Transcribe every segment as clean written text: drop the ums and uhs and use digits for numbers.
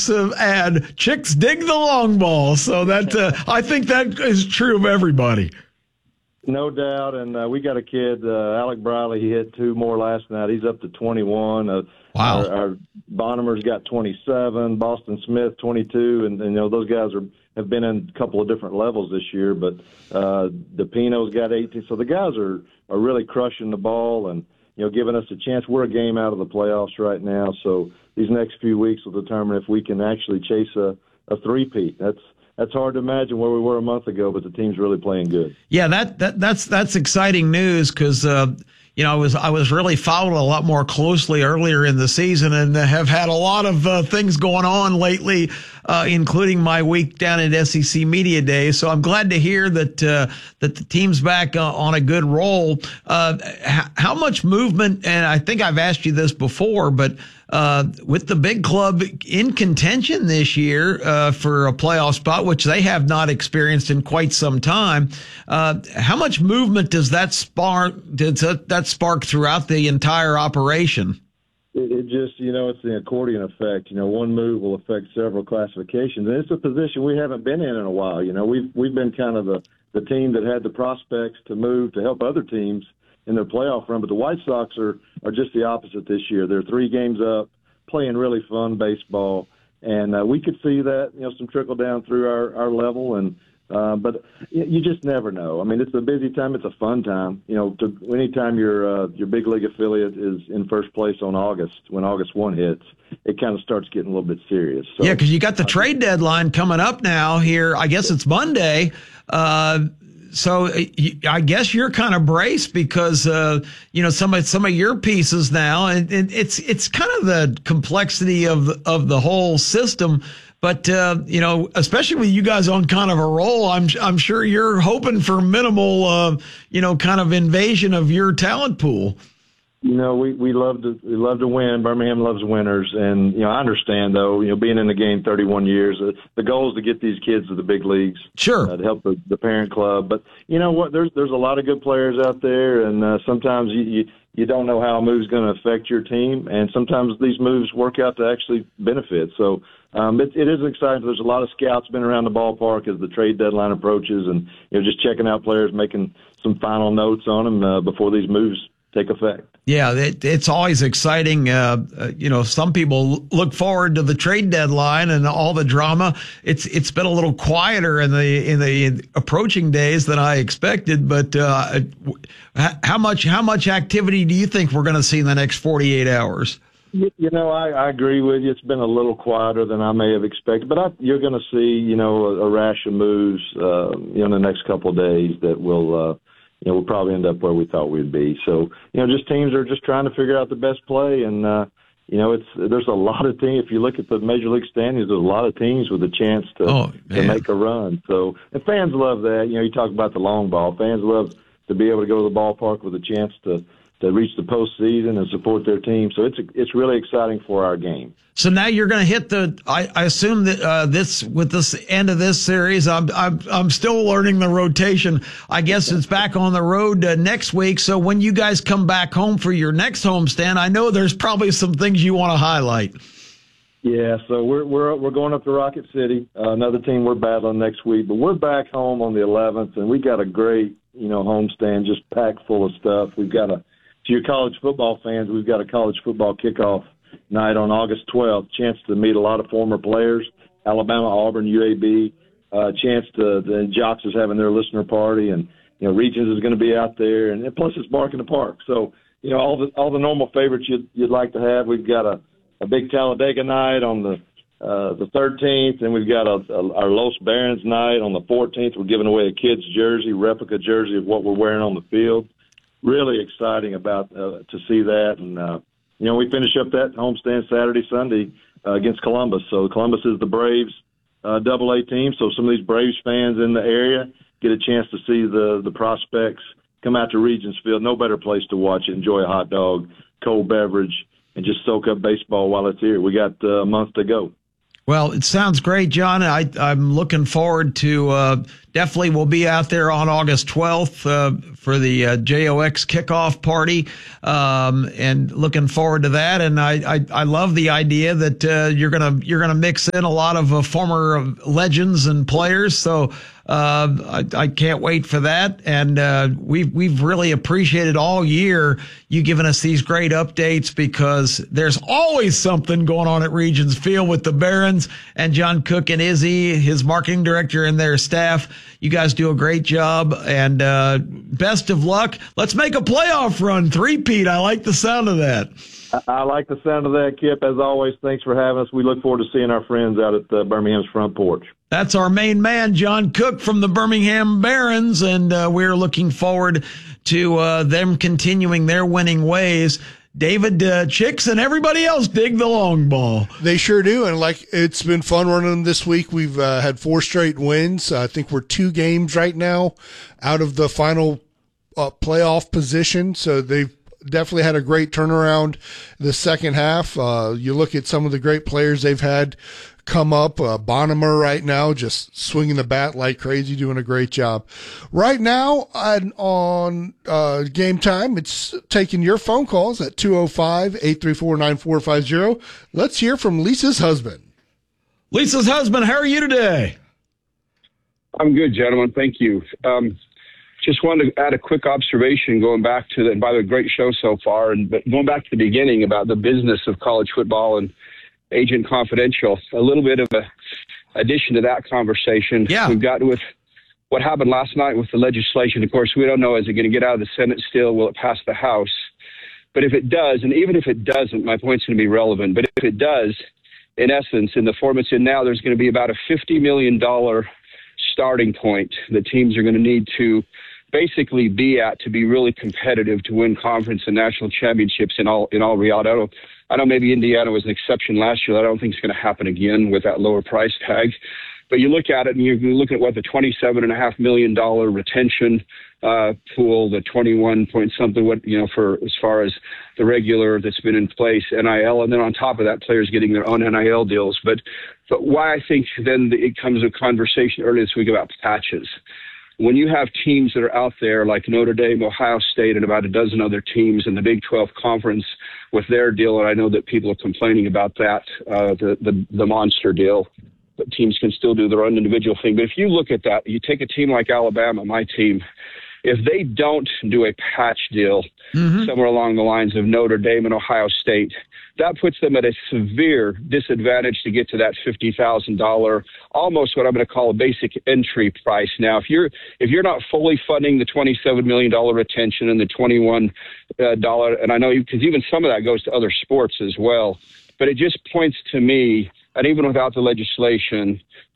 House ad, chicks dig the long ball. So that I think that is true of everybody. No doubt, and we got a kid, Alec Briley. He hit 2 more last night. He's up to 21. Wow. Our Bonnemer's got 27. Boston Smith 22, and those guys have been in a couple of different levels this year. But DePino's got 18. So the guys are really crushing the ball and giving us a chance. We're a game out of the playoffs right now, so these next few weeks will determine if we can actually chase a three-peat. That's hard to imagine where we were a month ago, but the team's really playing good. Yeah, that's exciting news because I was really following a lot more closely earlier in the season and have had a lot of things going on lately, including my week down at SEC Media Day. So I'm glad to hear that the team's back on a good roll. How much movement? And I think I've asked you this before, but with the big club in contention this year for a playoff spot, which they have not experienced in quite some time, how much movement does that spark? Spark throughout the entire operation? It just, it's the accordion effect. One move will affect several classifications, and it's a position we haven't been in a while. We've been kind of the team that had the prospects to move to help other teams in their playoff run, but the White Sox are just the opposite this year. They're 3 games up, playing really fun baseball, and we could see that, some trickle down through our level, and but you just never know. I mean, it's a busy time. It's a fun time. Anytime your big league affiliate is in first place on when August 1 hits, it kind of starts getting a little bit serious. So, yeah, because you got the trade deadline coming up now here. I guess it's Monday. So I guess you're kind of braced because some of your pieces now, and it's kind of the complexity of the whole system. But especially with you guys on kind of a roll, I'm sure you're hoping for minimal kind of invasion of your talent pool. We love to win. Birmingham loves winners, and I understand though. Being in the game 31 years, the goal is to get these kids to the big leagues. Sure, to help the parent club. But you know what? There's a lot of good players out there, and sometimes you don't know how a move's going to affect your team, and sometimes these moves work out to actually benefit. So it is exciting. There's a lot of scouts been around the ballpark as the trade deadline approaches, and just checking out players, making some final notes on them before these moves take effect. Yeah, it's always exciting. Some people look forward to the trade deadline and all the drama. It's been a little quieter in the approaching days than I expected. But how much activity do you think we're going to see in the next 48 hours? I agree with you. It's been a little quieter than I may have expected, but you're going to see a rash of moves in the next couple of days that will. We'll probably end up where we thought we'd be. So, just teams are just trying to figure out the best play. And, there's a lot of teams. If you look at the Major League standings, there's a lot of teams with a chance to make a run. So, and fans love that. You talk about the long ball. Fans love to be able to go to the ballpark with a chance to reach the postseason and support their team. So it's really exciting for our game. So now you're going to hit I assume that with this end of this series, I'm still learning the rotation. I guess it's back on the road next week. So when you guys come back home for your next homestand, I know there's probably some things you want to highlight. Yeah, so we're going up to Rocket City, another team we're battling next week. But we're back home on the 11th, and we got a great homestand just packed full of stuff. We've got to your college football fans, we've got a college football kickoff night on August 12th, chance to meet a lot of former players, Alabama, Auburn, UAB, chance the Jocks is having their listener party, and Regions is going to be out there, and plus it's Bark in the Park. So all the normal favorites you'd like to have. We've got a big Talladega night on the 13th, and we've got our Los Barons night on the 14th. We're giving away a kid's jersey, replica jersey of what we're wearing on the field. Really exciting about to see that, and we finish up that homestand Saturday, Sunday against Columbus. So Columbus is the Braves AA team. So some of these Braves fans in the area get a chance to see the prospects come out to Regions Field. No better place to watch it. Enjoy a hot dog, cold beverage, and just soak up baseball while it's here. We got a month to go. Well, it sounds great, John. I'm looking forward to definitely we'll be out there on August 12th for the JOX kickoff party, and looking forward to that. And I love the idea that you're gonna mix in a lot of former legends and players. So I can't wait for that. And we've really appreciated all year you giving us these great updates, because there's always something going on at Regions Field with the Barons, and John Cook and Izzy, his marketing director, and their staff. You guys do a great job, and best of luck. Let's make a playoff run. Three-peat. I like the sound of that. I like the sound of that, Kip. As always, thanks for having us. We look forward to seeing our friends out at Birmingham's front porch. That's our main man, John Cook from the Birmingham Barons, and we're looking forward to them continuing their winning ways. David, Chicks, and everybody else dig the long ball. They sure do, and it's been fun running this week. We've had 4 straight wins. I think we're 2 games right now out of the final playoff position, so they've definitely had a great turnaround the second half. You look at some of the great players they've had come up. Bonnemer right now just swinging the bat like crazy, doing a great job. Right now on Game Time, it's taking your phone calls at 205-834-9450. Let's hear from Lisa's husband. Lisa's husband, how are you today? I'm good, gentlemen. Thank you. Just wanted to add a quick observation going back to the, by the way, great show so far, but going back to the beginning about the business of college football and Agent Confidential, a little bit of a addition to that conversation. Yeah. We've got with what happened last night with the legislation. Of course, we don't know, is it going to get out of the Senate still? Will it pass the House? But if it does, and even if it doesn't, my point's going to be relevant. But if it does, in essence, in the form it's in now, there's going to be about a $50 million starting point that teams are going to need to basically be at to be really competitive to win conference and national championships in all reality. I know maybe Indiana was an exception last year. I don't think it's going to happen again with that lower price tag. But you look at it and you're looking at what the $27.5 million retention pool, the 21 point something, for as far as the regular that's been in place, NIL, and then on top of that, players getting their own NIL deals. But why I think then it comes to a conversation earlier this week about patches. When you have teams that are out there like Notre Dame, Ohio State, and about a dozen other teams in the Big 12 Conference with their deal, and I know that people are complaining about that, the monster deal, but teams can still do their own individual thing. But if you look at that, you take a team like Alabama, my team, if they don't do a patch deal somewhere along the lines of Notre Dame and Ohio State, that puts them at a severe disadvantage to get to that $50,000, almost what I'm going to call a basic entry price. Now, if you're not fully funding the $27 million retention and the $21, and I know because even some of that goes to other sports as well, but it just points to me, and even without the legislation,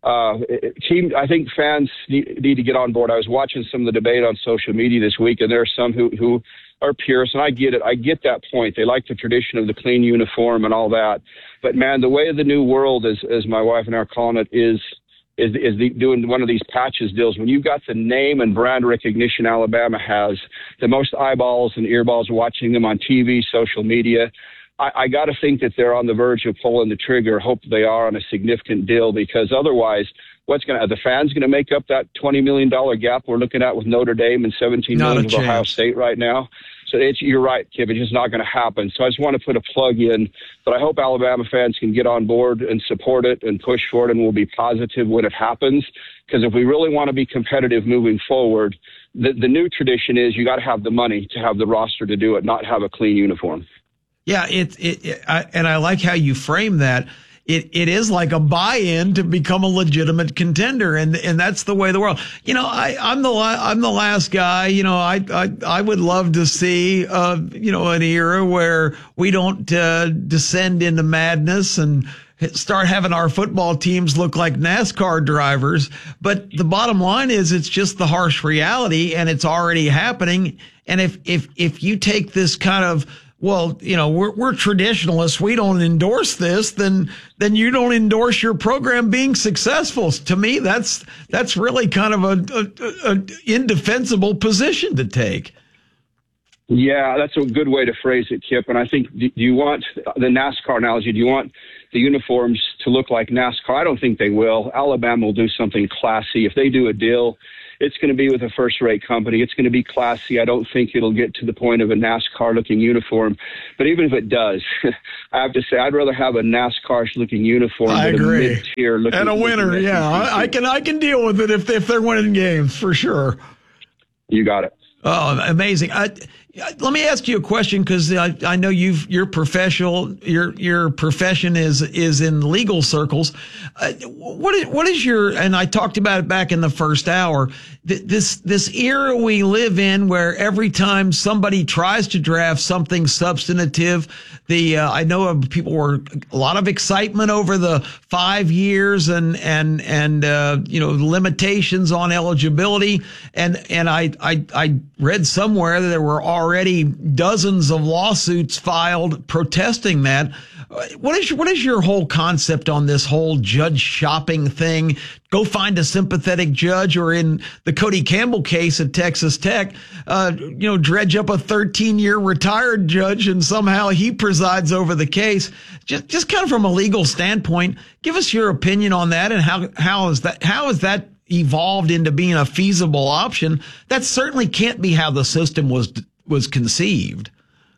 I think fans need to get on board. I was watching some of the debate on social media this week, and there are some who are purists, and I get it. I get that point. They like the tradition of the clean uniform and all that. But, man, the way of the new world, as my wife and I are calling it, is doing one of these patches deals. When you've got the name and brand recognition Alabama has, the most eyeballs and earballs watching them on TV, social media, I got to think that they're on the verge of pulling the trigger. Hope they are on a significant deal, because otherwise, the fans going to make up that $20 million gap we're looking at with Notre Dame and $17 million with Ohio State right now? So you're right, Kip. It's just not going to happen. So I just want to put a plug in, but I hope Alabama fans can get on board and support it and push for it, and we'll be positive when it happens. Because if we really want to be competitive moving forward, the new tradition is you got to have the money to have the roster to do it, not have a clean uniform. Yeah, and I like how you frame that. It is like a buy-in to become a legitimate contender, and that's the way of the world. I'm the last guy. I would love to see an era where we don't descend into madness and start having our football teams look like NASCAR drivers. But the bottom line is, it's just the harsh reality, and it's already happening. And if you take this kind of, well, we're traditionalists, we don't endorse this, then you don't endorse your program being successful. To me, that's really kind of a indefensible position to take. Yeah, that's a good way to phrase it, Kip. And I think, do you want the NASCAR analogy? Do you want the uniforms to look like NASCAR. I don't think they will. Alabama will do something classy. If they do a deal, it's going to be with a first-rate company. It's going to be classy. I don't think it'll get to the point of a NASCAR-looking uniform. But even if it does, I have to say I'd rather have a NASCAR-looking uniform than a mid-tier looking. And a winner, yeah. I can deal with it if they're winning games, for sure. You got it. Oh, amazing. Let me ask you a question, because I know you're professional. Your profession is in legal circles. What is your, and I talked about it back in the first hour, this era we live in where every time somebody tries to draft something substantive, I know a lot of excitement over the 5 years and limitations on eligibility. And I read somewhere that there were already dozens of lawsuits filed protesting that. What is your whole concept on this whole judge shopping thing? Go find a sympathetic judge, or in the Cody Campbell case at Texas Tech, dredge up a 13-year retired judge and somehow he presides over the case. Just kind of from a legal standpoint, give us your opinion on that, and how is that evolved into being a feasible option? That certainly can't be how the system was conceived.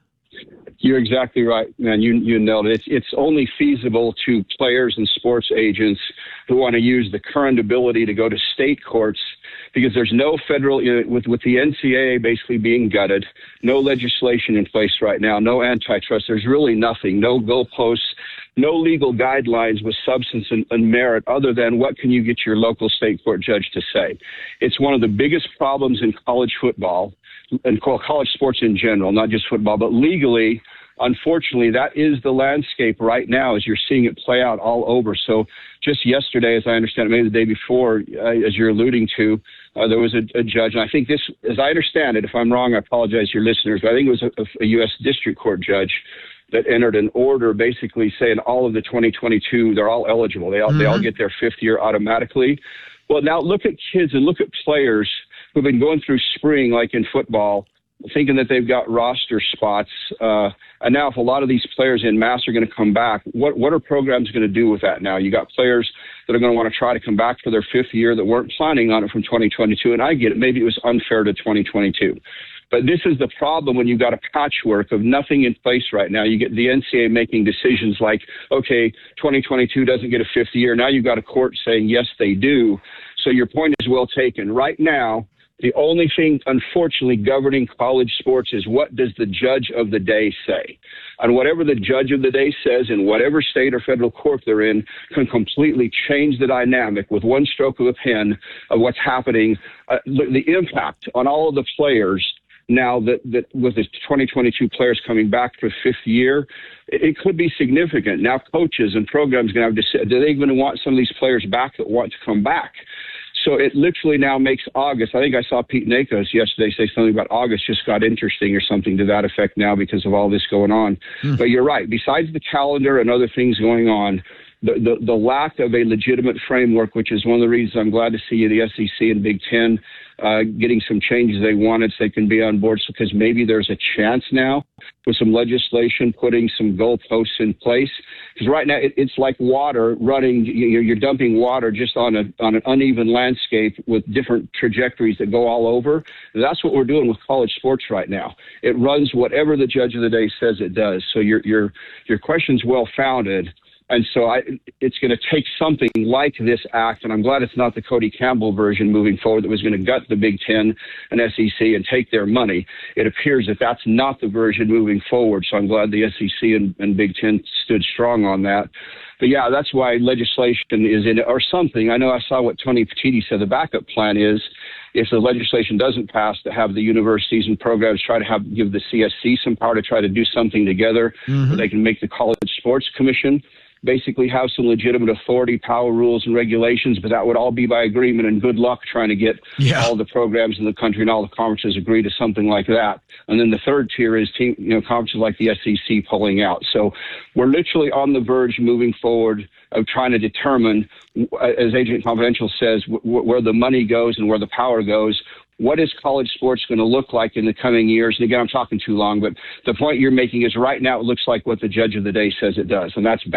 You're exactly right, man. You nailed it. It's only feasible to players and sports agents who want to use the current ability to go to state courts, because there's no federal, with the NCAA basically being gutted, no legislation in place right now, no antitrust. There's really nothing, no goalposts, no legal guidelines with substance and merit other than what can you get your local state court judge to say. It's one of the biggest problems in college football and college sports in general, not just football, but legally. Unfortunately, that is the landscape right now as you're seeing it play out all over. So just yesterday, as I understand it, maybe the day before, as you're alluding to, there was a judge. And I think this, as I understand it, if I'm wrong, I apologize to your listeners, but I think it was a U.S. District Court judge that entered an order basically saying all of the 2022, they're all eligible. They all get their fifth year automatically. Well, now look at kids and look at players who've been going through spring, like in football, thinking that they've got roster spots. And now if a lot of these players in mass are going to come back, what are programs going to do with that now? You got players that are going to want to try to come back for their fifth year that weren't planning on it from 2022. And I get it. Maybe it was unfair to 2022. But this is the problem when you've got a patchwork of nothing in place right now. You get the NCAA making decisions like, okay, 2022 doesn't get a fifth year. Now you've got a court saying, yes, they do. So your point is well taken. Right now, the only thing, unfortunately, governing college sports is what does the judge of the day say? And whatever the judge of the day says in whatever state or federal court they're in can completely change the dynamic with one stroke of a pen of what's happening, the impact on all of the players. Now that with the 2022 players coming back for fifth year, it could be significant. Now coaches and programs are going to have to say, do they even want some of these players back that want to come back? So it literally now makes August. I think I saw Pete Nakos yesterday say something about August just got interesting or something to that effect now because of all this going on. But you're right. Besides the calendar and other things going on, the lack of a legitimate framework, which is one of the reasons I'm glad to see the SEC and Big Ten getting some changes they wanted so they can be on board, because maybe there's a chance now with some legislation putting some goalposts in place. Because right now it's like water running. You're dumping water just on an uneven landscape with different trajectories that go all over. That's what we're doing with college sports right now. It runs whatever the judge of the day says it does. So your question's well founded. And so it's going to take something like this act, and I'm glad it's not the Cody Campbell version moving forward that was going to gut the Big Ten and SEC and take their money. It appears that that's not the version moving forward, so I'm glad the SEC and Big Ten stood strong on that. But, yeah, that's why legislation is in it or something. I know I saw what Tony Petitti said the backup plan is, if the legislation doesn't pass, to have the universities and programs try to give the CSC some power to try to do something together where they can make the College Sports Commission basically have some legitimate authority, power, rules, and regulations, but that would all be by agreement, and good luck trying to get all the programs in the country and all the conferences agree to something like that. And then the third tier is conferences like the SEC pulling out. So we're literally on the verge moving forward of trying to determine, as Agent Confidential says, where the money goes and where the power goes. What is college sports going to look like in the coming years? And again, I'm talking too long, but the point you're making is right now it looks like what the judge of the day says it does, and that's bad.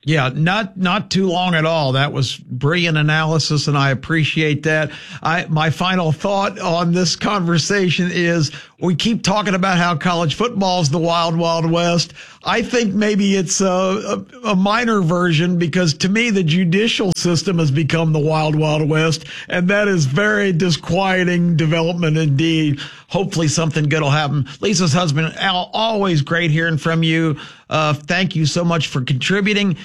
Yeah, not too long at all. That was brilliant analysis, and I appreciate that. My final thought on this conversation is we keep talking about how college football is the wild, wild west. I think maybe it's a minor version, because to me the judicial system has become the wild, wild west, and that is very disquieting development indeed. Hopefully something good will happen. Lisa's husband, Al, always great hearing from you. Thank you so much for contributing.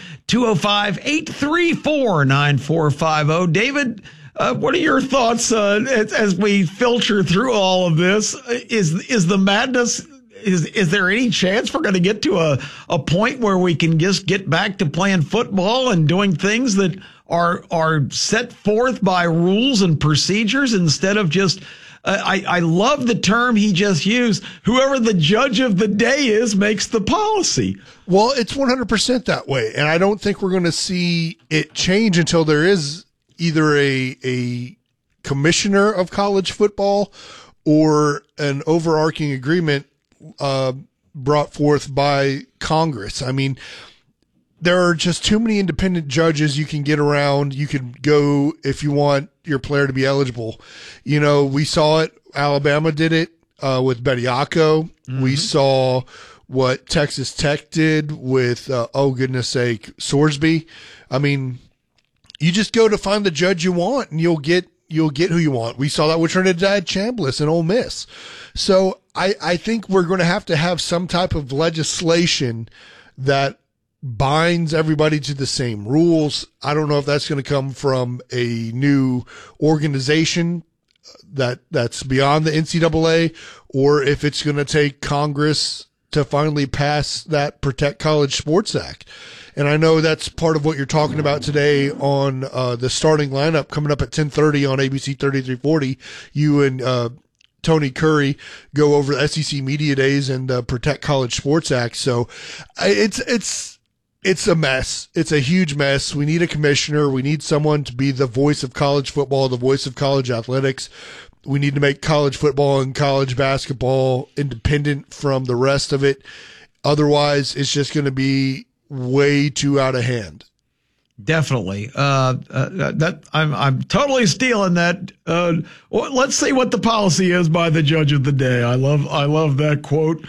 205-834-9450. David, what are your thoughts as we filter through all of this? Is the madness, is there any chance we're going to get to a point where we can just get back to playing football and doing things that are set forth by rules and procedures instead of just I love the term he just used. Whoever the judge of the day is makes the policy. Well, it's 100% that way. And I don't think we're going to see it change until there is either a commissioner of college football or an overarching agreement brought forth by Congress. I mean, there are just too many independent judges you can get around. You can go if you want your player to be eligible. You know, we saw it. Alabama did it with Bediako. Mm-hmm. We saw what Texas Tech did with, oh goodness sake, Sorsby. I mean, you just go to find the judge you want, and you'll get who you want. We saw that with Trinidad Chambliss and Ole Miss. So I think we're going to have some type of legislation that binds everybody to the same rules. I don't know if that's going to come from a new organization that's beyond the NCAA, or if it's going to take Congress to finally pass that Protect College Sports Act. And I know that's part of what you're talking about today on the starting lineup coming up at 10:30 on ABC 3340. You and Tony Curry go over SEC Media Days and Protect College Sports Act. So it's a mess. It's a huge mess. We need a commissioner. We need someone to be the voice of college football, the voice of college athletics. We need to make college football and college basketball independent from the rest of it. Otherwise, it's just going to be way too out of hand. Definitely. That I'm totally stealing that. Let's see what the policy is by the judge of the day. I love that quote.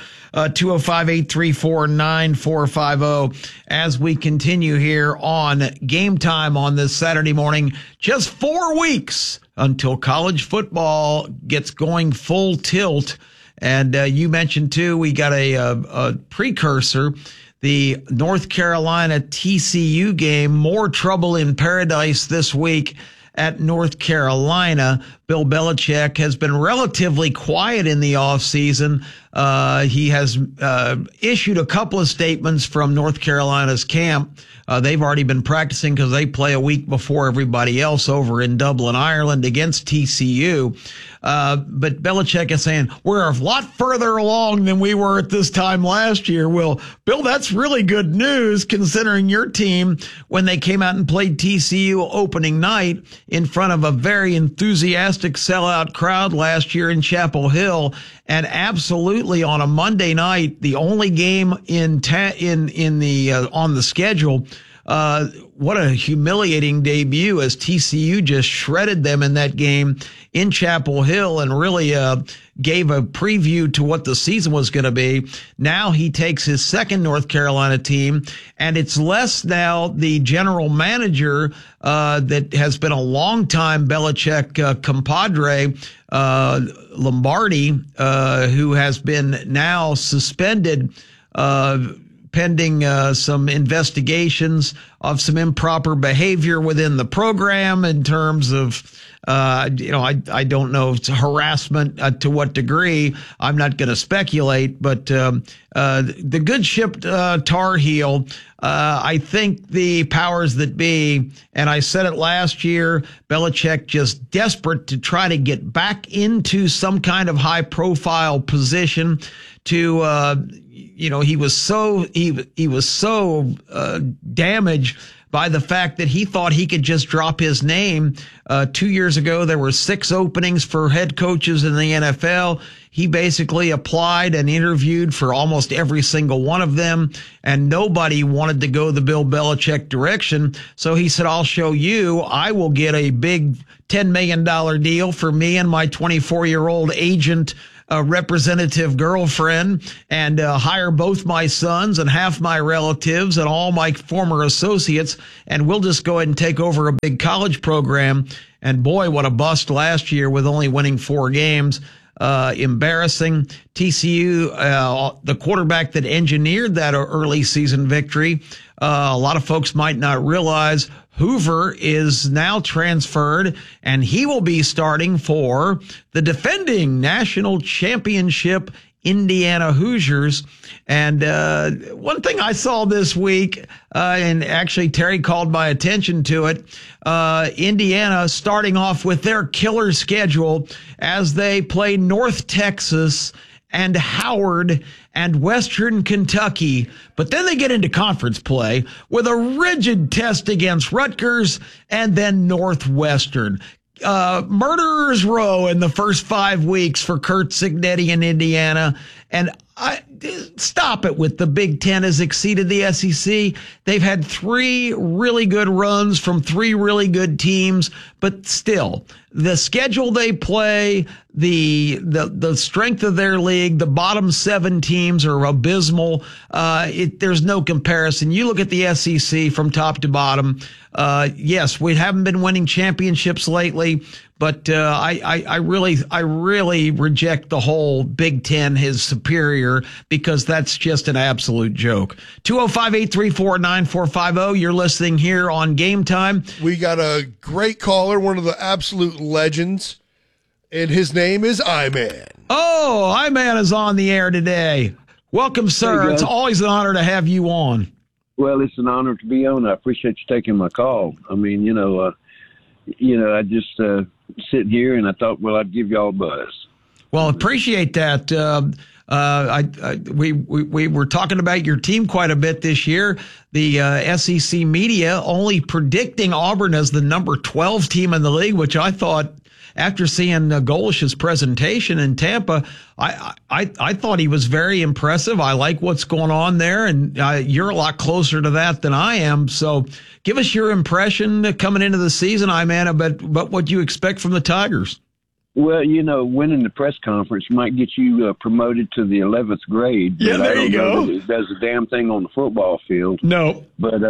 205-834-9450 as we continue here on Game Time on this Saturday morning. Just 4 weeks until college football gets going full tilt. And you mentioned, too, we got a precursor, the North Carolina TCU game. More trouble in paradise this week at North Carolina. Bill Belichick has been relatively quiet in the offseason. He has issued a couple of statements from North Carolina's camp. They've already been practicing because they play a week before everybody else over in Dublin, Ireland against TCU. But Belichick is saying, we're a lot further along than we were at this time last year. Well, Bill, that's really good news considering your team, when they came out and played TCU opening night in front of a very enthusiastic sellout crowd last year in Chapel Hill, and absolutely on a Monday night, the only game on the schedule. What a humiliating debut as TCU just shredded them in that game in Chapel Hill and really gave a preview to what the season was going to be. Now he takes his second North Carolina team, and it's less now the general manager that has been a longtime Belichick compadre, Lombardi, who has been now suspended pending some investigations of some improper behavior within the program in terms of, I don't know if it's harassment to what degree. I'm not going to speculate, but the good ship Tar Heel, I think the powers that be, and I said it last year, Belichick just desperate to try to get back into some kind of high-profile position to he was so damaged by the fact that he thought he could just drop his name. 2 years ago, there were 6 openings for head coaches in the NFL. He basically applied and interviewed for almost every single one of them, and nobody wanted to go the Bill Belichick direction. So he said, I'll show you. I will get a big $10 million deal for me and my 24-year-old agent representative girlfriend, and hire both my sons and half my relatives and all my former associates, and we'll just go ahead and take over a big college program. And boy, what a bust last year with only winning 4 games. Embarrassing. TCU, the quarterback that engineered that early season victory, a lot of folks might not realize Hoover is now transferred, and he will be starting for the defending national championship Indiana Hoosiers. And one thing I saw this week, and actually Terry called my attention to it, Indiana starting off with their killer schedule as they play North Texas and Howard and Western Kentucky. But then they get into conference play with a rigid test against Rutgers and then Northwestern. Murderer's row in the first 5 weeks for Curt Cignetti in Indiana. And stop it with the Big Ten has exceeded the SEC. They've had 3 really good runs from 3 really good teams, but still, the schedule they play, the strength of their league, the bottom 7 teams are abysmal. There's no comparison. You look at the SEC from top to bottom. Yes, we haven't been winning championships lately, but I really reject the whole Big Ten is superior, because that's just an absolute joke. 205-834-9450. You're listening here on Game Time. We got a great caller, one of the absolute legends, and his name is I-Man. Oh, I-Man is on the air today. Welcome, sir. Hey, it's always an honor to have you on. Well, it's an honor to be on. I appreciate you taking my call. I mean, I just sit here and I thought, well, I'd give y'all a buzz. Well, appreciate that. We were talking about your team quite a bit this year. The SEC media only predicting Auburn as the number 12 team in the league, which I thought, after seeing Golish's presentation in Tampa, I thought he was very impressive. I like what's going on there, and you're a lot closer to that than I am. So give us your impression coming into the season, I-Man, about what you expect from the Tigers. Well, winning the press conference might get you promoted to the 11th grade. Yeah, there you go. It does a damn thing on the football field. No. But,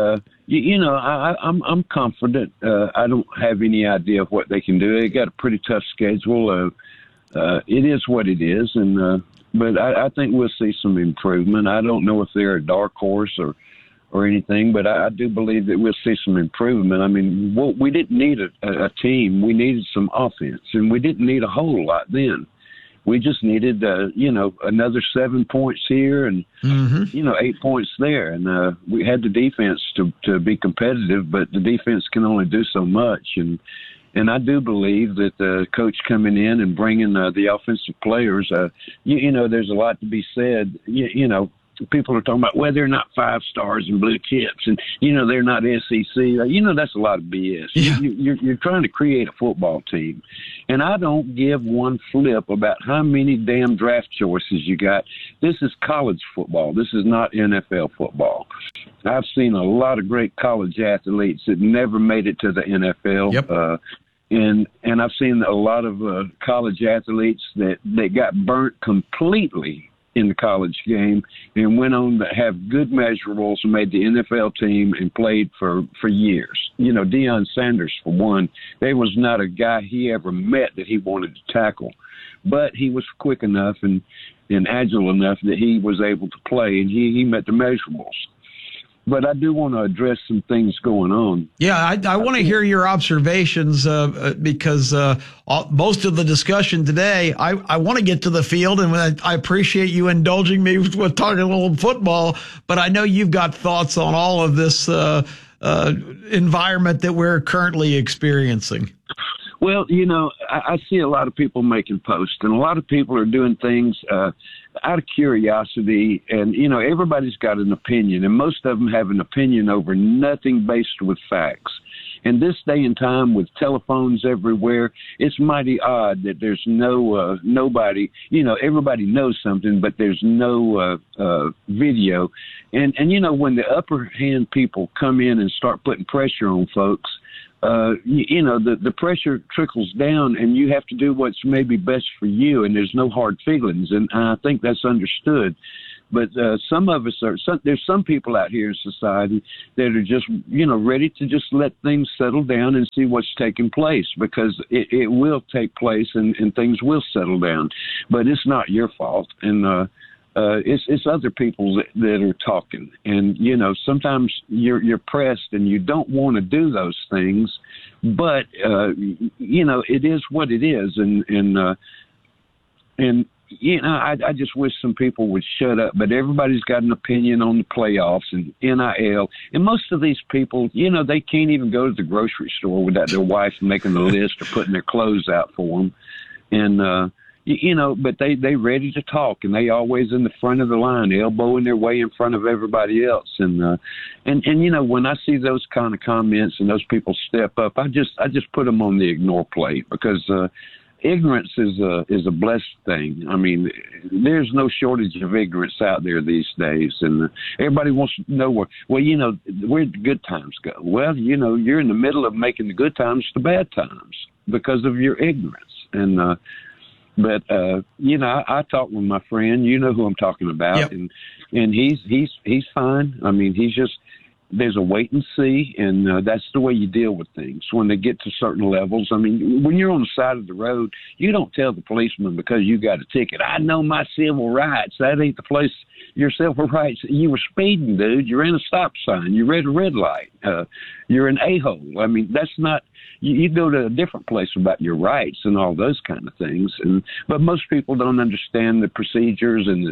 I'm confident. I don't have any idea of what they can do. They got a pretty tough schedule. It is what it is. But I think we'll see some improvement. I don't know if they're a dark horse or anything, but I do believe that we'll see some improvement. I mean, we didn't need a team. We needed some offense, and we didn't need a whole lot then. We just needed, another 7 points here and, 8 points there. And we had the defense to be competitive, but the defense can only do so much. And I do believe that the coach coming in and bringing the offensive players, there's a lot to be said, people are talking about, well, they're not 5 stars and blue chips, and they're not SEC. That's a lot of BS. Yeah. You're trying to create a football team, and I don't give one flip about how many damn draft choices you got. This is college football. This is not NFL football. I've seen a lot of great college athletes that never made it to the NFL. Yep. And I've seen a lot of college athletes that got burnt completely in the college game and went on to have good measurables and made the NFL team and played for years. Deion Sanders, for one, there was not a guy he ever met that he wanted to tackle, but he was quick enough and agile enough that he was able to play, and he met the measurables. But I do want to address some things going on. Yeah, I want to hear your observations because most of the discussion today, I want to get to the field, and I appreciate you indulging me with talking a little football, but I know you've got thoughts on all of this environment that we're currently experiencing. Well, I see a lot of people making posts, and a lot of people are doing things out of curiosity, and, you know, everybody's got an opinion, and most of them have an opinion over nothing based with facts. In this day and time with telephones everywhere, it's mighty odd that there's nobody, you know, everybody knows something, but there's no video. And, you know, when the upper hand people come in and start putting pressure on folks, you know, the pressure trickles down, and you have to do what's maybe best for you, and there's no hard feelings. And I think that's understood. But some of us there's some people out here in society that are just, you know, ready to just let things settle down and see what's taking place, because it will take place and things will settle down. But it's not your fault. And it's other people that are talking. And, you know, sometimes you're pressed and you don't want to do those things. But, you know, it is what it is. And you know, I just wish some people would shut up, but everybody's got an opinion on the playoffs and NIL. And most of these people, you know, they can't even go to the grocery store without their wife making the list or putting their clothes out for them. And, you know, but they ready to talk, and they always in the front of the line, elbowing their way in front of everybody else. And you know, when I see those kind of comments and those people step up, I just put them on the ignore plate, because, ignorance is a blessed thing. I mean, there's no shortage of ignorance out there these days, and everybody wants to know where you know, where the good times go. Well, you know, you're in the middle of making the good times the bad times because of your ignorance. And but you know, I talked with my friend. You know who I'm talking about, yep. And he's fine. I mean, he's just. There's a wait and see, and that's the way you deal with things when they get to certain levels. I mean, when you're on the side of the road, you don't tell the policeman because you got a ticket, I know my civil rights. That ain't the place. Your civil rights, you were speeding, dude. You're in a stop sign. You read a red light. You're an a-hole. I mean, that's not – you go to a different place about your rights and all those kind of things. But most people don't understand the procedures and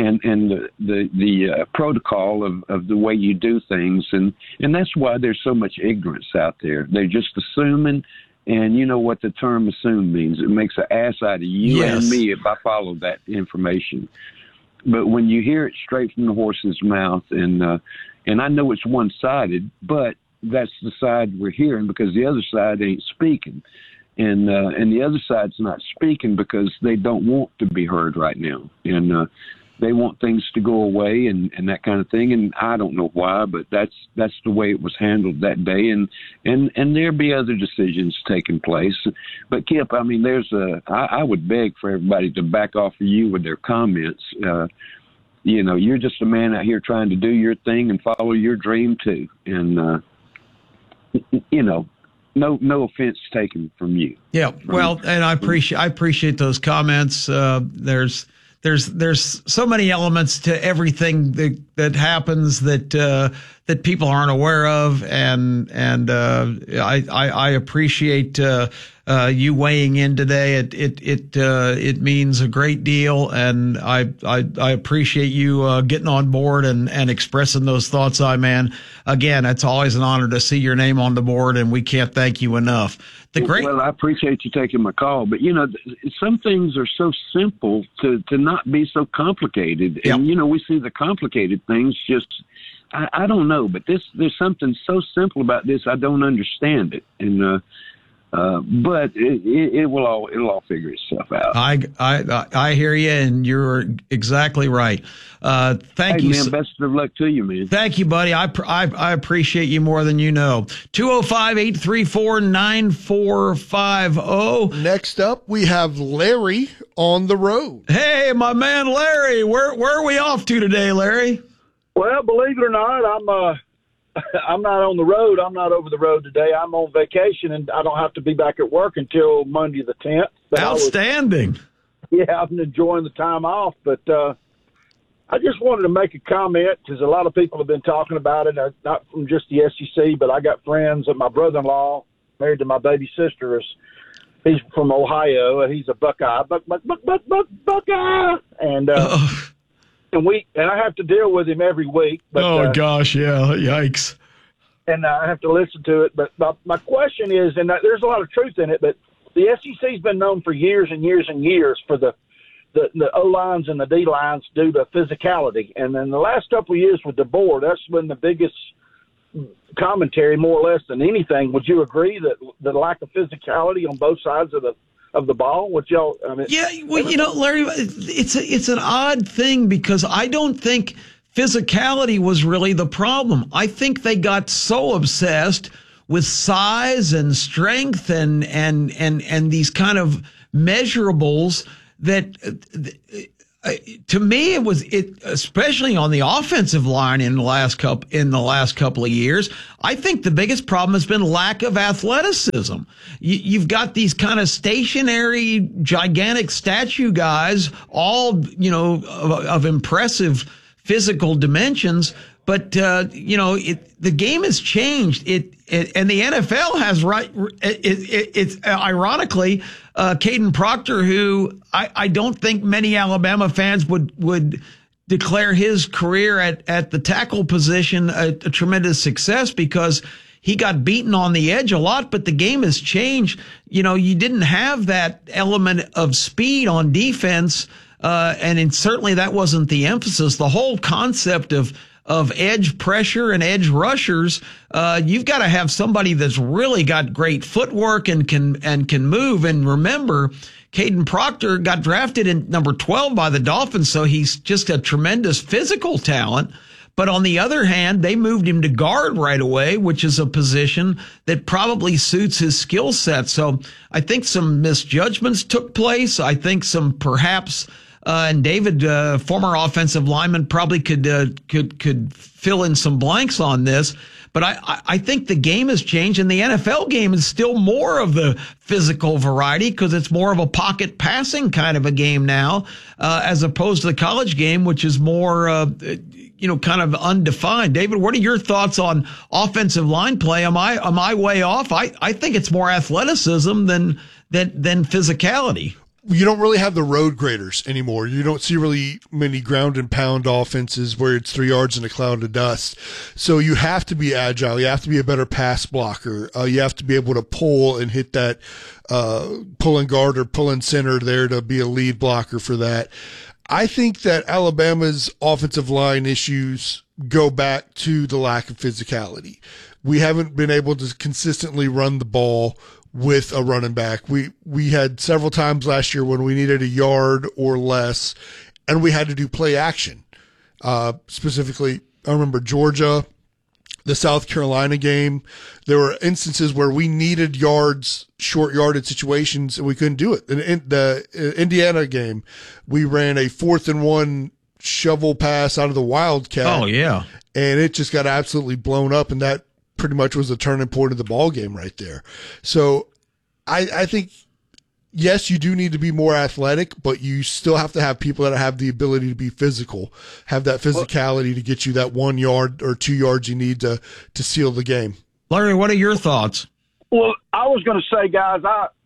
the protocol of the way you do things. And that's why there's so much ignorance out there. They're just assuming. And you know what the term assume means. It makes an ass out of you yes. and me if I follow that information. But when you hear it straight from the horse's mouth, and I know it's one-sided, but that's the side we're hearing because the other side ain't speaking. And the other side's not speaking because they don't want to be heard right now. And they want things to go away and that kind of thing. And I don't know why, but that's the way it was handled that day. And there'll be other decisions taking place. But Kip, I mean, I would beg for everybody to back off of you with their comments. You know, you're just a man out here trying to do your thing and follow your dream too. And, you know, no offense taken from you. Yeah. Well, and I appreciate those comments. There's so many elements to everything that happens that people aren't aware of, and I appreciate you weighing in today. It means a great deal, and I appreciate you getting on board and expressing those thoughts. Man, again, it's always an honor to see your name on the board, and we can't thank you enough. Well, I appreciate you taking my call, but you know, some things are so simple to not be so complicated. Yep. And you know, we see the complicated things just, I don't know, but there's something so simple about this. I don't understand it. And, but it'll all figure itself out. I hear you, and you're exactly right. Thank you, man. Best of luck to you, man. Thank you, buddy. I appreciate you more than you know. 205-834-9450. Next up, we have Larry on the road. Hey, my man, Larry. Where are we off to today, Larry? Well, believe it or not, I'm not on the road. I'm not over the road today. I'm on vacation, and I don't have to be back at work until Monday the 10th. Outstanding. I've been enjoying the time off, but I just wanted to make a comment because a lot of people have been talking about it, not from just the SEC, but I got friends and my brother-in-law married to my baby sister. He's from Ohio, and he's a Buckeye. Buckeye! And I have to deal with him every week. But, gosh, yeah, yikes. And I have to listen to it. But my question is, and there's a lot of truth in it, but the SEC's been known for years and years and years for the the O-lines and the D-lines do the physicality. And then the last couple of years with DeBoer, that's been the biggest commentary, more or less than anything. Would you agree that the lack of physicality on both sides of the ball? Would y'all? I mean, yeah, well, Larry, it's an odd thing because I don't think physicality was really the problem. I think they got so obsessed with size and strength and these kind of measurables that to me it was especially on the offensive line in the last couple of years. I think the biggest problem has been lack of athleticism. You've got these kind of stationary, gigantic statue guys, all of impressive physical dimensions, but the game has changed. And the NFL has it's ironically Caden Proctor, who I don't think many Alabama fans would declare his career at the tackle position a tremendous success because he got beaten on the edge a lot, but the game has changed. You didn't have that element of speed on defense, and certainly that wasn't the emphasis. The whole concept of edge pressure and edge rushers, you've got to have somebody that's really got great footwork and can move. And remember, Caden Proctor got drafted in number 12 by the Dolphins, so he's just a tremendous physical talent. But on the other hand, they moved him to guard right away, which is a position that probably suits his skill set. So I think some misjudgments took place. I think some perhaps and David, former offensive lineman, probably could fill in some blanks on this. But I think the game has changed, and the NFL game is still more of the physical variety because it's more of a pocket passing kind of a game now, as opposed to the college game, which is more, kind of undefined. David, what are your thoughts on offensive line play? Am I way off? I think it's more athleticism than physicality. You don't really have the road graders anymore. You don't see really many ground and pound offenses where it's 3 yards in a cloud of dust. So you have to be agile. You have to be a better pass blocker. You have to be able to pull and hit that pull and guard or pull and center there to be a lead blocker for that. I think that Alabama's offensive line issues go back to the lack of physicality. We haven't been able to consistently run the ball with a running back. We had several times last year when we needed a yard or less, and we had to do play action. Specifically, I remember Georgia, the South Carolina game. There were instances where we needed yards, short yardage situations, and we couldn't do it. In the Indiana game, we ran a 4th and 1 shovel pass out of the Wildcat. Oh, yeah. And it just got absolutely blown up, and that pretty much was the turning point of the ball game right there. So I think, yes, you do need to be more athletic, but you still have to have people that have the ability to be physical, have that physicality to get you that 1 yard or 2 yards you need to seal the game. Larry, what are your thoughts? Well, I was going to say, guys,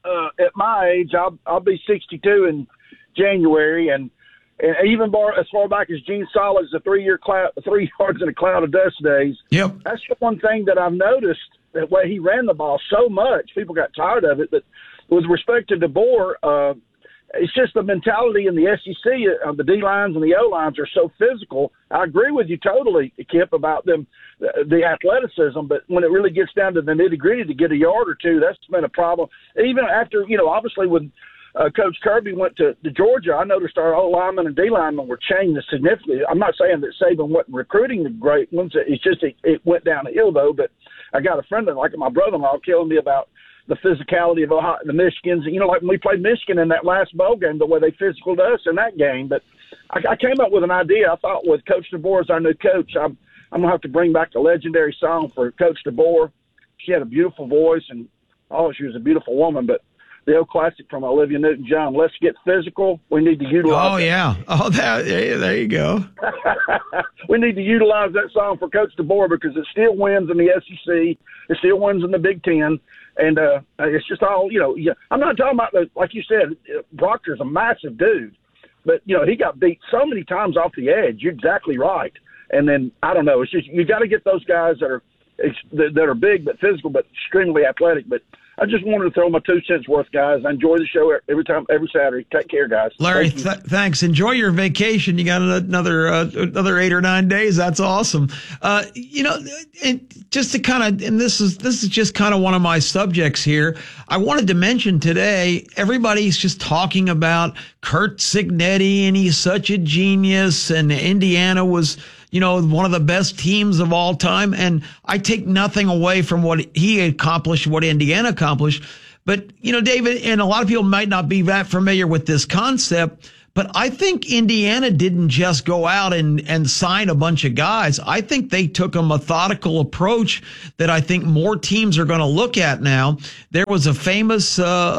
at my age, I'll be 62 in January, and even as far back as Gene Solid's the 3 yards in a cloud of dust days. Yep. That's the one thing that I've noticed, that way he ran the ball so much, people got tired of it. But with respect to DeBoer, it's just the mentality in the SEC, the D-lines and the O-lines are so physical. I agree with you totally, Kip, about them, the athleticism, but when it really gets down to the nitty-gritty to get a yard or two, that's been a problem. Even after, obviously when Coach Kirby went to Georgia, I noticed our O-linemen and D-linemen were changed significantly. I'm not saying that Saban wasn't recruiting the great ones. It's just it went down the hill, though. But I got a friend, like my brother-in-law, telling me about the physicality of Ohio, the Michigans. Like when we played Michigan in that last bowl game, the way they physicaled us in that game. But I came up with an idea. I thought with Coach DeBoer as our new coach, I'm going to have to bring back the legendary song for Coach DeBoer. She had a beautiful voice, and she was a beautiful woman, but the old classic from Olivia Newton-John, let's get physical. We need to utilize Oh, yeah. Oh, there you go. We need to utilize that song for Coach DeBoer because it still wins in the SEC. It still wins in the Big Ten. And it's just all, I'm not talking about, like you said, Proctor's a massive dude. But, he got beat so many times off the edge. You're exactly right. And then, I don't know, it's just you got to get those guys that are that are big but physical but extremely athletic. But I just wanted to throw my 2 cents worth, guys. I enjoy the show every Saturday. Take care, guys. Larry, thanks. Enjoy your vacation. You got another 8 or 9 days. That's awesome. Just to kind of, and this is just kind of one of my subjects here. I wanted to mention today, everybody's just talking about Curt Cignetti, and he's such a genius, and Indiana was, one of the best teams of all time. And I take nothing away from what he accomplished, what Indiana accomplished. But, David, and a lot of people might not be that familiar with this concept, but I think Indiana didn't just go out and sign a bunch of guys. I think they took a methodical approach that I think more teams are going to look at now. There was a famous,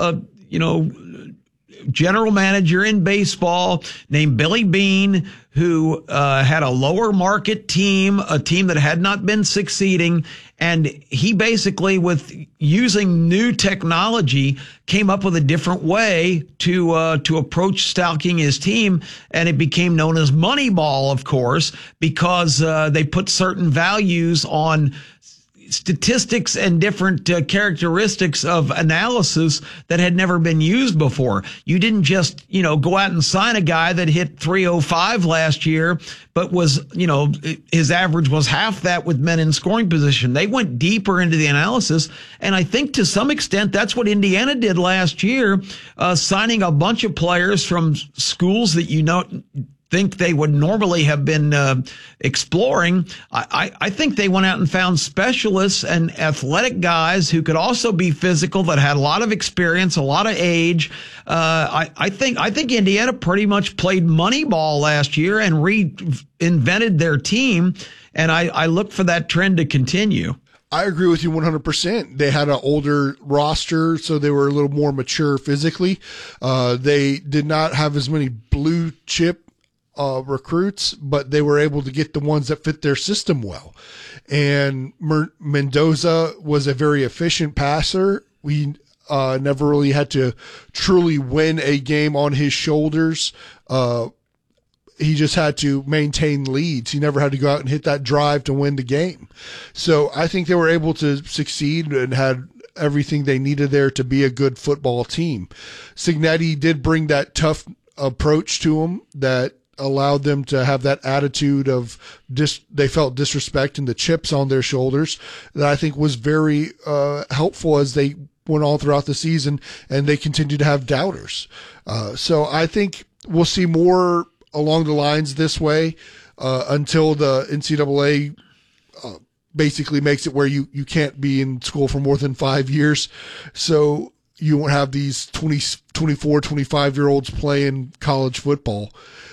general manager in baseball named Billy Beane, who had a lower market team, a team that had not been succeeding. And he basically, with using new technology, came up with a different way to approach stocking his team. And it became known as Moneyball, of course, because they put certain values on statistics and different characteristics of analysis that had never been used before. You didn't just, go out and sign a guy that hit 305 last year, but was, his average was half that with men in scoring position. They went deeper into the analysis. And I think to some extent, that's what Indiana did last year, signing a bunch of players from schools that think they would normally have been exploring. I think they went out and found specialists and athletic guys who could also be physical, that had a lot of experience, a lot of age. I think Indiana pretty much played Moneyball last year and reinvented their team, and I look for that trend to continue. I agree with you 100%. They had an older roster, so they were a little more mature physically. They did not have as many blue chip recruits, but they were able to get the ones that fit their system well. And Mendoza was a very efficient passer. We never really had to truly win a game on his shoulders. He just had to maintain leads. He never had to go out and hit that drive to win the game. So I think they were able to succeed and had everything they needed there to be a good football team. Cignetti did bring that tough approach to him that allowed them to have that attitude of they felt disrespect and the chips on their shoulders, that I think was very helpful as they went all throughout the season, and they continued to have doubters. So I think we'll see more along the lines this way until the NCAA basically makes it where you can't be in school for more than 5 years. So you won't have these 24, 25-year-olds playing college football.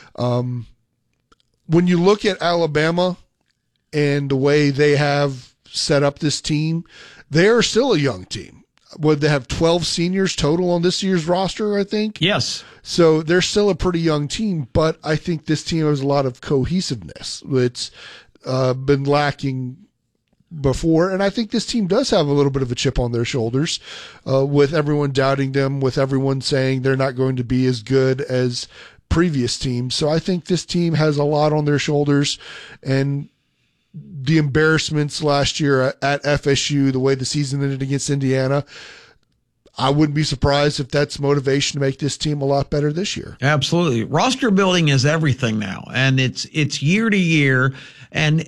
When you look at Alabama and the way they have set up this team, they are still a young team. Would they have 12 seniors total on this year's roster, I think? Yes. So they're still a pretty young team, but I think this team has a lot of cohesiveness. It's been lacking before, and I think this team does have a little bit of a chip on their shoulders, with everyone doubting them, with everyone saying they're not going to be as good as previous teams. So I think this team has a lot on their shoulders, and the embarrassments last year at FSU, the way the season ended against Indiana, I wouldn't be surprised if that's motivation to make this team a lot better this year. Absolutely. Roster building is everything now, and it's year to year. And,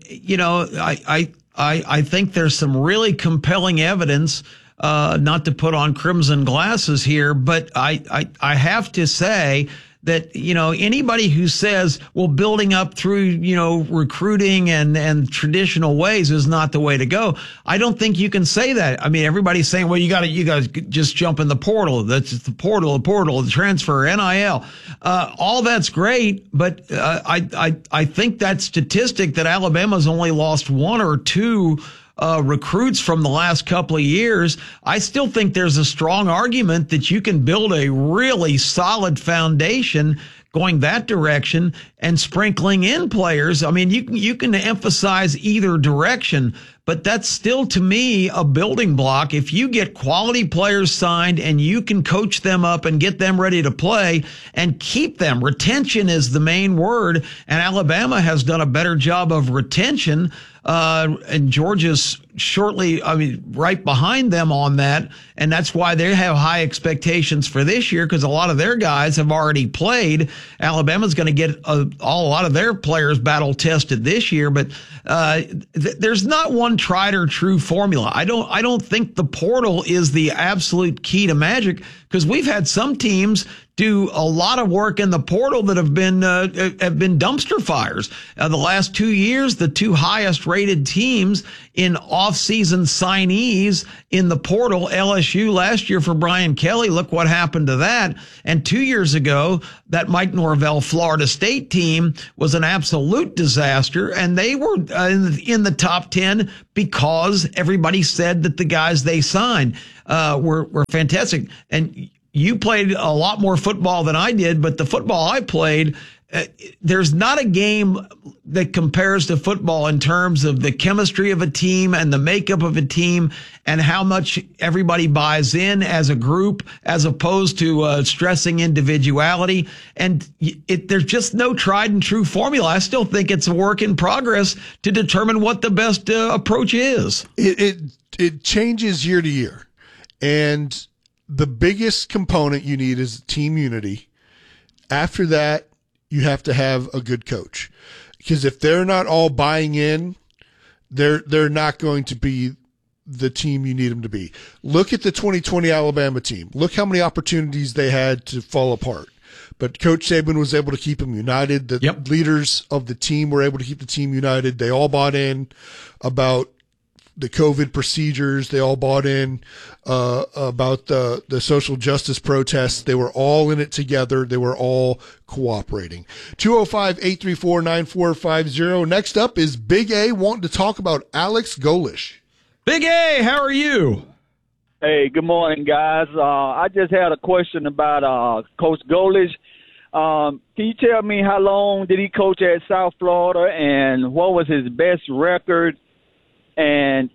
I think there's some really compelling evidence, not to put on crimson glasses here, but I have to say that, anybody who says, well, building up through, recruiting and traditional ways is not the way to go. I don't think you can say that. I mean, everybody's saying, well, you guys just jump in the portal. That's the portal, the transfer, NIL. All that's great. But, I think that statistic that Alabama's only lost 1 or 2 recruits from the last couple of years, I still think there's a strong argument that you can build a really solid foundation going that direction and sprinkling in players. I mean, you can emphasize either direction, but that's still, to me, a building block. If you get quality players signed and you can coach them up and get them ready to play and keep them, retention is the main word, and Alabama has done a better job of retention. And Georgia's right behind them on that. And that's why they have high expectations for this year, because a lot of their guys have already played. Alabama's going to get a lot of their players battle tested this year, but there's not one tried or true formula. I don't think the portal is the absolute key to magic, because we've had some teams do a lot of work in the portal that have been dumpster fires. The last 2 years, the two highest rated teams in off-season signees in the portal, LSU last year for Brian Kelly, look what happened to that. And 2 years ago, that Mike Norvell Florida State team was an absolute disaster, and they were in the top 10 because everybody said that the guys they signed were fantastic. And you played a lot more football than I did, but the football I played, there's not a game that compares to football in terms of the chemistry of a team and the makeup of a team and how much everybody buys in as a group, as opposed to stressing individuality. And there's just no tried and true formula. I still think it's a work in progress to determine what the best approach is. It changes year to year. And the biggest component you need is team unity. After that, you have to have a good coach, because if they're not all buying in, they're not going to be the team you need them to be. Look at the 2020 Alabama team. Look how many opportunities they had to fall apart. But Coach Saban was able to keep them united. The leaders of the team were able to keep the team united. They all bought in about the COVID procedures. They all bought in about the social justice protests. They were all in it together. They were all cooperating. 205-834-9450. Next up is Big A wanting to talk about Alex Golesh. Big A, how are you? Hey, good morning, guys. I just had a question about Coach Golesh. Can you tell me how long did he coach at South Florida, and what was his best record? And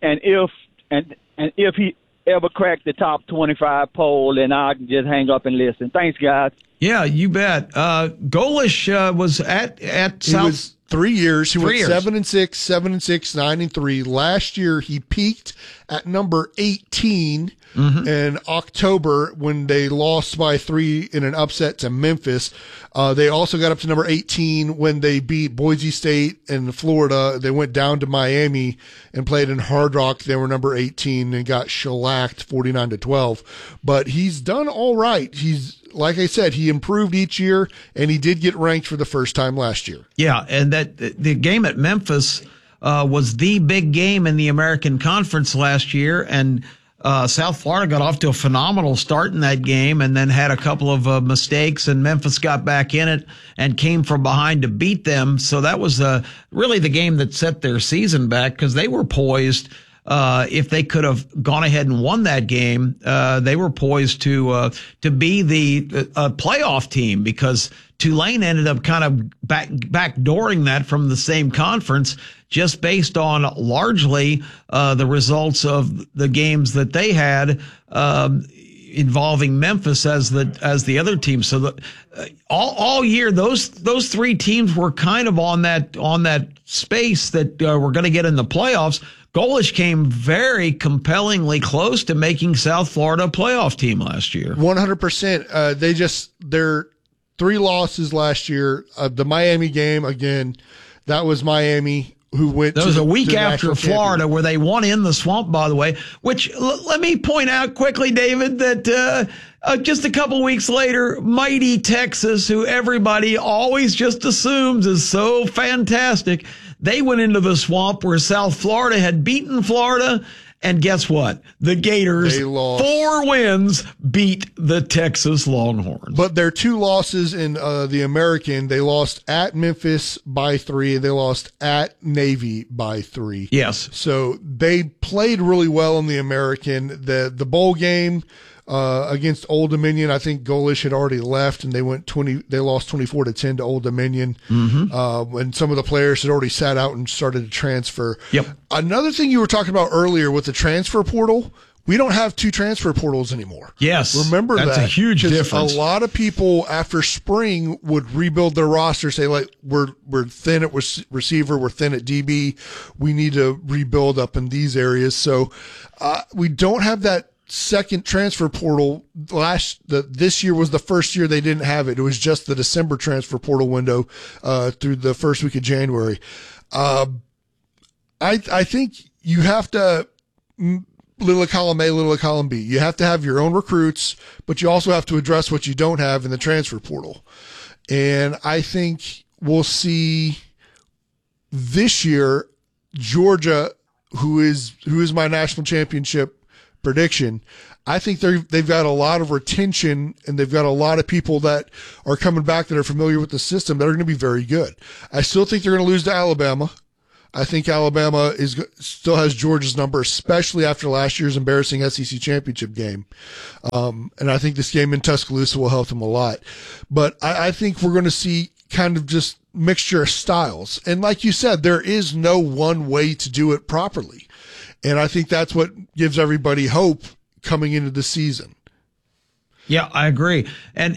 if he ever cracked the top 25 poll, then I can just hang up and listen. Thanks, guys. Yeah, you bet. Golesh was at South. He was 3 years. He went 3 years. 7-6, 7-6, 9-3. Last year, he peaked at number 18 in October when they lost by 3 in an upset to Memphis. They also got up to number 18 when they beat Boise State and Florida. They went down to Miami and played in Hard Rock. They were number 18 and got shellacked 49-12. But he's done all right. Like I said, he improved each year, and he did get ranked for the first time last year. Yeah, and that the game at Memphis was the big game in the American Conference last year, and South Florida got off to a phenomenal start in that game and then had a couple of mistakes, and Memphis got back in it and came from behind to beat them. So that was really the game that set their season back, because they were poised. If they could have gone ahead and won that game, they were poised to be the playoff team, because Tulane ended up kind of backdooring that from the same conference, just based on largely the results of the games that they had involving Memphis as the other team. So all year, those three teams were kind of on that space that were going to get in the playoffs. Golesh came very compellingly close to making South Florida a playoff team last year. 100%. Their 3 losses last year. The Miami game, again, that was Miami who went that to was a week to after Florida, where they won in the swamp, by the way, which let me point out quickly, David, that just a couple weeks later, mighty Texas, who everybody always just assumes is so fantastic, they went into the swamp where South Florida had beaten Florida. And guess what? The Gators, 4 wins, beat the Texas Longhorns. But their 2 losses in the American, they lost at Memphis by 3, and they lost at Navy by 3. Yes. So they played really well in the American. The bowl game against Old Dominion, I think Golesh had already left, and they lost 24-10 to Old Dominion. And some of the players had already sat out and started to transfer. Yep. Another thing you were talking about earlier with the transfer portal, We don't have 2 transfer portals anymore. Yes. Remember that's that. a huge 'Cause difference. A lot of people after spring would rebuild their roster, say like, we're thin at receiver, we're thin at DB. We need to rebuild up in these areas. So, we don't have that second transfer portal. This year was the first year they didn't have it. It was just the December transfer portal window, through the first week of January. I think you have to, little column A, little column B. You have to have your own recruits, but you also have to address what you don't have in the transfer portal. And I think we'll see this year Georgia, who is my national championship prediction. I think they've got a lot of retention, and they've got a lot of people that are coming back that are familiar with the system that are going to be very good. I still think they're going to lose to Alabama. I think Alabama still has Georgia's number, especially after last year's embarrassing SEC championship game. And I think this game in Tuscaloosa will help them a lot. But I think we're going to see kind of just mixture of styles. And like you said, there is no one way to do it properly. And I think that's what gives everybody hope coming into the season. Yeah, I agree. And,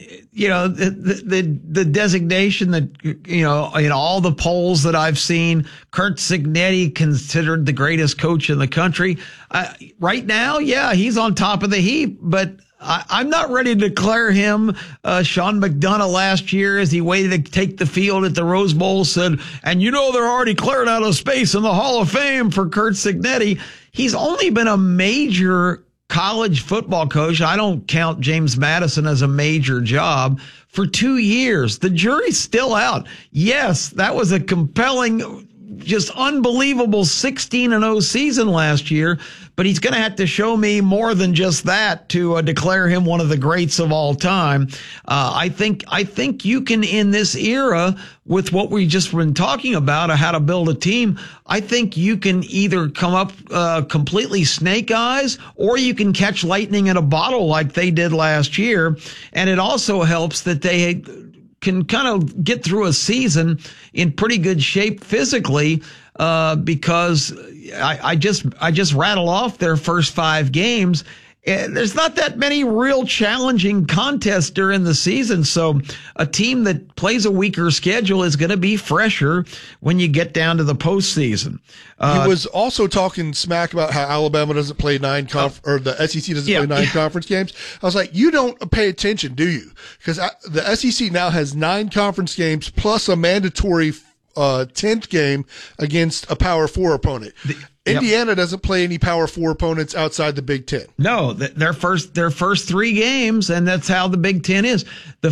the designation that, in all the polls that I've seen, Curt Cignetti considered the greatest coach in the country. Right now, yeah, he's on top of the heap, but I'm not ready to declare him. Sean McDonough last year, as he waited to take the field at the Rose Bowl, said, and they're already clearing out a space in the Hall of Fame for Curt Cignetti. He's only been a major college football coach. I don't count James Madison as a major job for 2 years. The jury's still out. Yes, that was a compelling, just unbelievable 16-0 season last year, but he's going to have to show me more than just that to declare him one of the greats of all time. I think you can, in this era, with what we just been talking about, how to build a team, I think you can either come up completely snake eyes, or you can catch lightning in a bottle like they did last year. And it also helps that they can kind of get through a season in pretty good shape physically, because I just rattle off their first 5 games. There's not that many real challenging contests during the season, so a team that plays a weaker schedule is going to be fresher when you get down to the postseason. He was also talking smack about how Alabama doesn't play or the SEC doesn't play 9 conference games. I was like, you don't pay attention, do you? Because the SEC now has 9 conference games plus a mandatory 10th game against a Power 4 opponent. Indiana doesn't play any Power 4 opponents outside the Big Ten. No, their first 3 games, and that's how the Big Ten is.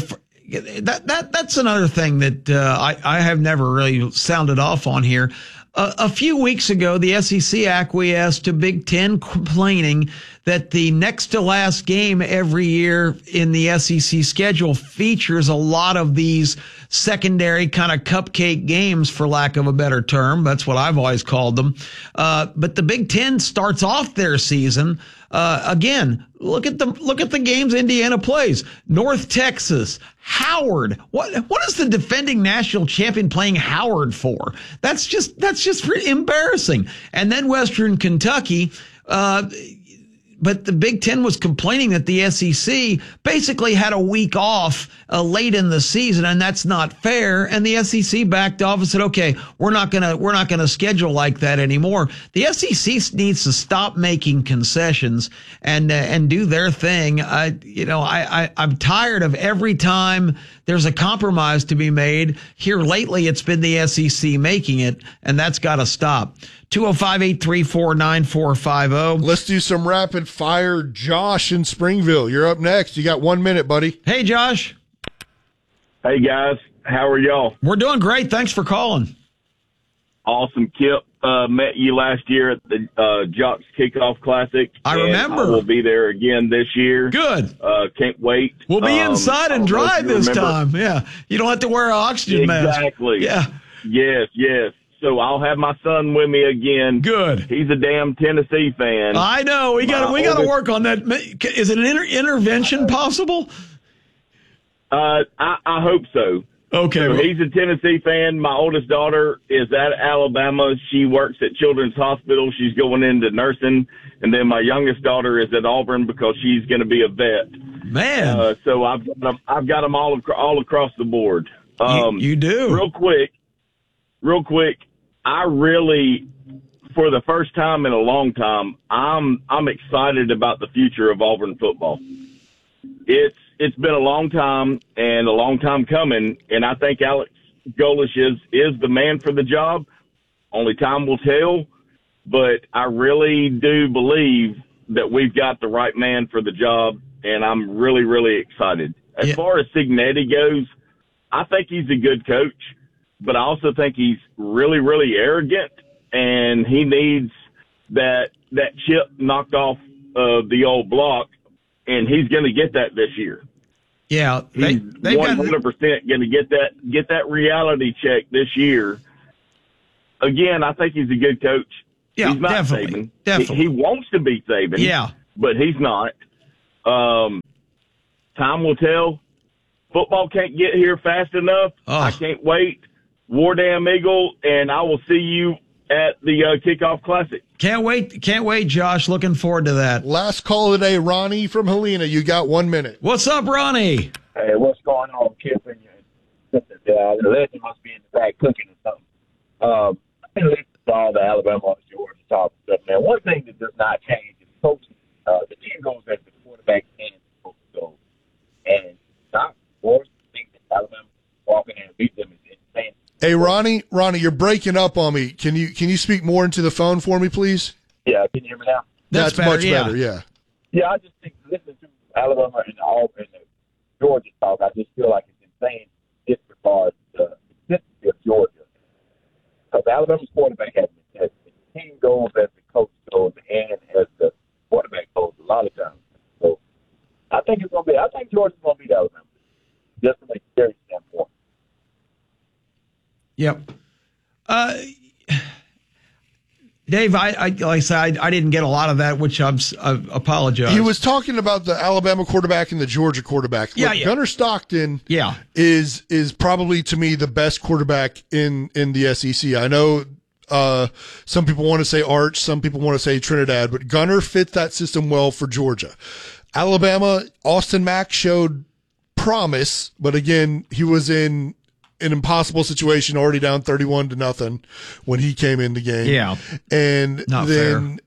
That's another thing that I have never really sounded off on here. A few weeks ago, the SEC acquiesced to Big Ten complaining that the next to last game every year in the SEC schedule features a lot of these secondary kind of cupcake games, for lack of a better term. That's what I've always called them. But the Big Ten starts off their season. Again, look at the games Indiana plays. North Texas, Howard. What is the defending national champion playing Howard for? That's just embarrassing. And then Western Kentucky. But the Big Ten was complaining that the SEC basically had a week off late in the season, and that's not fair. And the SEC backed off and said, "Okay, we're not gonna schedule like that anymore." The SEC needs to stop making concessions and do their thing. I'm tired of every time there's a compromise to be made. Here lately, it's been the SEC making it, and that's got to stop. 205-834-9450. Let's do some rapid fire. Josh in Springville, you're up next. You got 1 minute, buddy. Hey, Josh. Hey, guys. How are y'all? We're doing great. Thanks for calling. Awesome. Kip, met you last year at the Jocks Kickoff Classic. I remember. I will be there again this year. Good. Can't wait. We'll be inside and dry this time. Yeah. You don't have to wear an oxygen mask. Exactly. Yeah. Yes. So I'll have my son with me again. Good. He's a damn Tennessee fan. I know. We got to work on that. Is it an intervention possible? I hope so. Okay. So he's a Tennessee fan. My oldest daughter is at Alabama. She works at Children's Hospital. She's going into nursing. And then my youngest daughter is at Auburn because she's going to be a vet. Man. So I've got them all across the board. You do. Real quick. I really, for the first time in a long time, I'm excited about the future of Auburn football. It's been a long time and a long time coming, and I think Alex Golesh is the man for the job. Only time will tell, but I really do believe that we've got the right man for the job, and I'm really, really excited. As far as Cignetti goes, I think he's a good coach, but I also think he's really, really arrogant, and he needs that chip knocked off the old block, and he's going to get that this year. Yeah, he's 100% going to get that reality check this year. Again, I think he's a good coach. Yeah, he's not definitely. Saban. Definitely. He wants to be Saban. Yeah, but he's not. Time will tell. Football can't get here fast enough. I can't wait. War Damn Eagle, and I will see you at the Kickoff Classic. Can't wait, Josh. Looking forward to that. Last call of the day, Ronnie from Helena. You got 1 minute. What's up, Ronnie? Hey, what's going on, Kip? And the legend must be in the back cooking or something. I listened to all the Alabama and Georgia talk and stuff, man. One thing that does not change is coaching. The team goes as the quarterback and the coach goes. And not forced to think that Alabama walking in and beat them is insane. Hey, Ronnie, you're breaking up on me. Can you speak more into the phone for me, please? Yeah, can you hear me now? That's better, much better, yeah. Yeah, I just think listening to Alabama and Auburn and Georgia talk, I just feel like it's insane disregard the consistency of Georgia. Because Alabama's quarterback has been tested. The team goes as the coach goes and as the quarterback goes a lot of times. So I think Georgia's going to beat Alabama, just from a scary standpoint. Yep. Dave, like I said, I didn't get a lot of that, which I apologize. He was talking about the Alabama quarterback and the Georgia quarterback. Yeah, Look, Gunnar Stockton is probably, to me, the best quarterback in the SEC. I know some people want to say Arch, some people want to say Trinidad, but Gunnar fit that system well for Georgia. Alabama, Austin Mack showed promise, but again, he was in an impossible situation, already down 31-0 when he came in the game. Yeah. And not then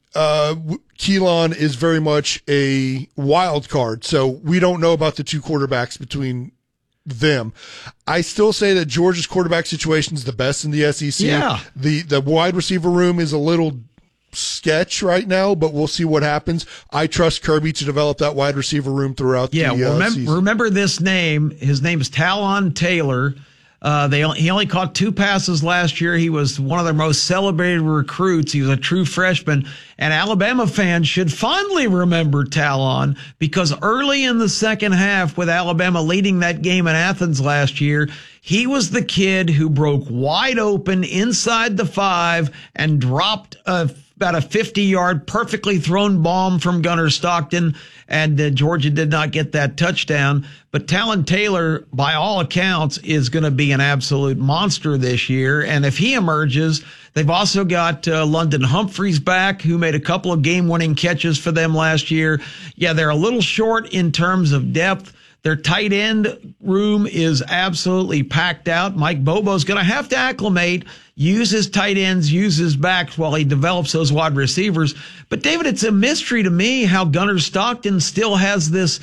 Keelan is very much a wild card. So we don't know about the two quarterbacks between them. I still say that Georgia's quarterback situation is the best in the SEC. Yeah. The wide receiver room is a little sketch right now, but we'll see what happens. I trust Kirby to develop that wide receiver room throughout the season. Remember this name. His name is Talon Taylor. He only caught 2 passes last year. He was one of their most celebrated recruits. He was a true freshman. And Alabama fans should fondly remember Talon because early in the second half, with Alabama leading that game in Athens last year, he was the kid who broke wide open inside the 5 and dropped about a 50-yard perfectly thrown bomb from Gunnar Stockton, and Georgia did not get that touchdown. But Talon Taylor, by all accounts, is going to be an absolute monster this year. And if he emerges, they've also got London Humphreys back, who made a couple of game-winning catches for them last year. Yeah, they're a little short in terms of depth. Their tight end room is absolutely packed out. Mike Bobo's going to have to acclimate, use his tight ends, use his backs while he develops those wide receivers. But, David, it's a mystery to me how Gunnar Stockton still has this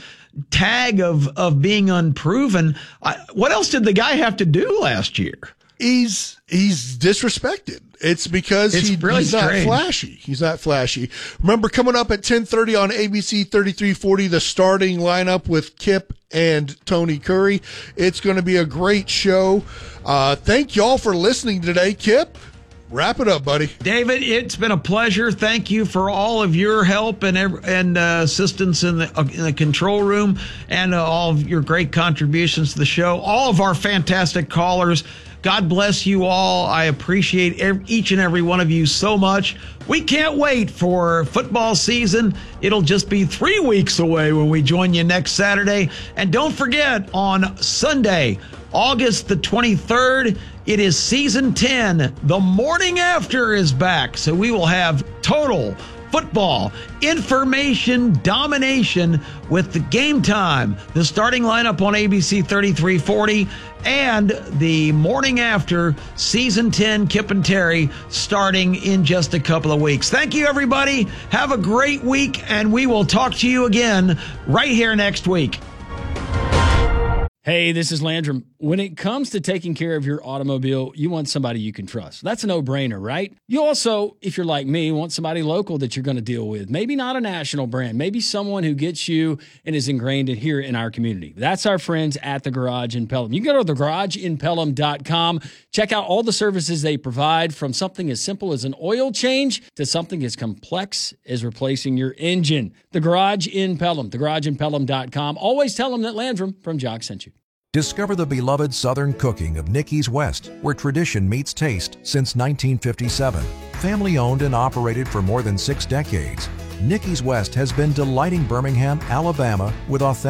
tag of being unproven. What else did the guy have to do last year? He's disrespected. It's because he's not flashy. He's not flashy. Remember, coming up at 10:30 on ABC 3340, the starting lineup with Kip and Tony Curry. It's going to be a great show. Thank y'all for listening today. Kip, wrap it up, buddy. David, it's been a pleasure. Thank you for all of your help and assistance in the control room and all of your great contributions to the show. All of our fantastic callers. God bless you all. I appreciate each and every one of you so much. We can't wait for football season. It'll just be 3 weeks away when we join you next Saturday. And don't forget, on Sunday, August the 23rd, it is season 10. The morning after is back. So we will have total football information domination with the Game Time, the starting lineup on ABC 3340, and the morning after season 10 Kip and Terry starting in just a couple of weeks. Thank you, everybody. Have a great week, and we will talk to you again right here next week. Hey, this is Landrum. When it comes to taking care of your automobile, you want somebody you can trust. That's a no-brainer, right? You also, if you're like me, want somebody local that you're going to deal with. Maybe not a national brand. Maybe someone who gets you and is ingrained in here in our community. That's our friends at The Garage in Pelham. You can go to thegarageinpelham.com. Check out all the services they provide, from something as simple as an oil change to something as complex as replacing your engine. The Garage in Pelham, thegarageinpelham.com. Always tell them that Landrum from Jock sent you. Discover the beloved Southern cooking of Nikki's West, where tradition meets taste since 1957. Family owned and operated for more than 6 decades, Nikki's West has been delighting Birmingham, Alabama with authentic